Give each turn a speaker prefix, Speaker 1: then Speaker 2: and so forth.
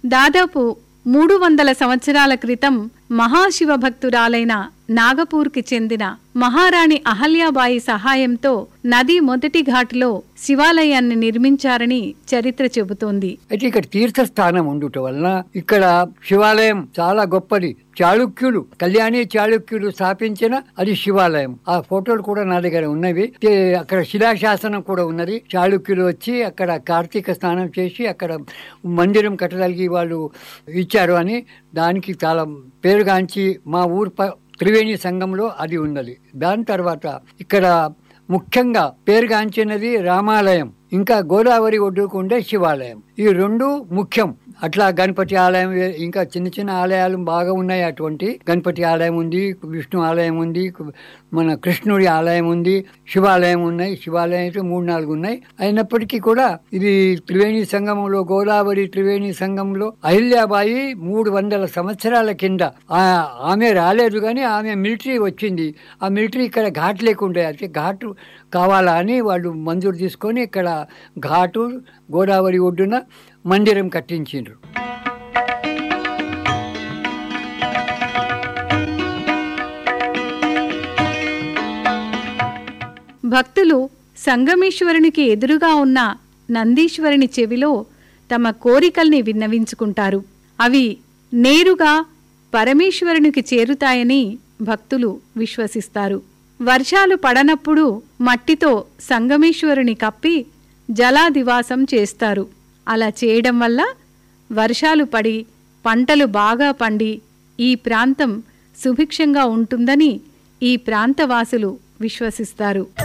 Speaker 1: దాదాపు 300 సంవత్సరాల క్రితం మహాశివభక్తురాలైన నాగపూర్కి చెందిన మహారాణి అహల్యాబాయి సహాయంతో నది మొదటి ఘాట్లో శివాలయాన్ని నిర్మించారని చరిత్ర చెబుతోంది.
Speaker 2: అయితే ఇక్కడ తీర్థస్థానం ఉండుట వలన ఇక్కడ శివాలయం చాలా గొప్పది. చాళుక్యులు, కళ్యాణి చాళుక్యులు స్థాపించిన అది శివాలయం. ఆ ఫోటోలు కూడా నా దగ్గర ఉన్నవి. అక్కడ శిలాశాసనం కూడా ఉన్నది. చాళుక్యులు వచ్చి అక్కడ కార్తీక స్నానం చేసి అక్కడ మందిరం కట్టగలిగి వాళ్ళు ఇచ్చారు అని దానికి చాలా పేరుగాంచి మా ఊరు త్రివేణి సంఘంలో అది ఉన్నది. దాని తర్వాత ఇక్కడ ముఖ్యంగా పేరుగాంచినది రామాలయం, ఇంకా గోదావరి ఒడ్డుకు ఉండే శివాలయం. ఈ రెండు ముఖ్యం. అట్లా గణపతి ఆలయం, ఇంకా చిన్న చిన్న ఆలయాలు బాగా ఉన్నాయి. అటువంటి గణపతి ఆలయం ఉంది, విష్ణు ఆలయం ఉంది, మన కృష్ణుడి ఆలయం ఉంది, శివాలయం ఉన్నాయి. శివాలయం అయితే 3-4 ఉన్నాయి. అయినప్పటికీ కూడా ఇది త్రివేణి సంగమంలో, గోదావరి త్రివేణి సంగంలో అహిల్యాబాయి 300 సంవత్సరాల కింద ఆమె రాలేదు, కానీ ఆమె మిలిటరీ వచ్చింది. ఆ మిలిటరీ ఇక్కడ ఘాట్ లేకుండే, అయితే ఘాటు కావాలా అని వాళ్ళు మంజూరు తీసుకొని ఇక్కడ ఘాటు గోదావరి ఒడ్డున మందిరం కట్టించిండ్రు.
Speaker 1: భక్తులు సంగమేశ్వరునికి ఎదురుగా ఉన్న నందీశ్వరుని చెవిలో తమ కోరికల్ని విన్నవించుకుంటారు. అవి నేరుగా పరమేశ్వరునికి చేరుతాయని భక్తులు విశ్వసిస్తారు. వర్షాలు పడనప్పుడు మట్టితో సంగమేశ్వరుని కప్పి జలాదివాసం చేస్తారు. అలా చేయడం వల్ల వర్షాలు పడి పంటలు బాగా పండి ఈ ప్రాంతం సుభిక్షంగా ఉంటుందని ఈ ప్రాంతవాసులు విశ్వసిస్తారు.